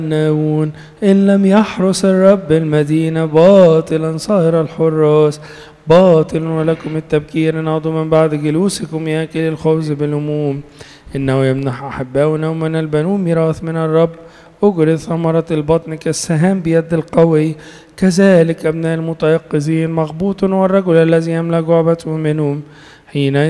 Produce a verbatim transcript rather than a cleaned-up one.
ناون إن لم يحرس الرب المدينة باطلا صائر الحراس باطل، ولكم التبكير نهضوا من بعد جلوسكم ياكل الخبز بالهموم. إنه يمنح أحباؤنا ومن البنون ميراث من الرب، أجرة ثمرة البطن كالسهام بيد القوي، كذلك أبناء المتيقظين مغبوط والرجل الذي يملك جعبته منهم. حين